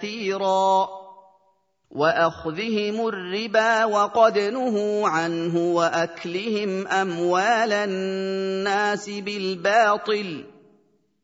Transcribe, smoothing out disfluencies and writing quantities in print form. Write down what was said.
كثيرا وأخذهم الربا وقد نهوا عنه وأكلهم أموال الناس بالباطل